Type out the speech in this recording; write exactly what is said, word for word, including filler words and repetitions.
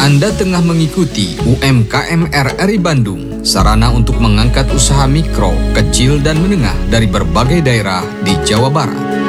Anda tengah mengikuti U M K M R R I Bandung, sarana untuk mengangkat usaha mikro, kecil, dan menengah dari berbagai daerah di Jawa Barat.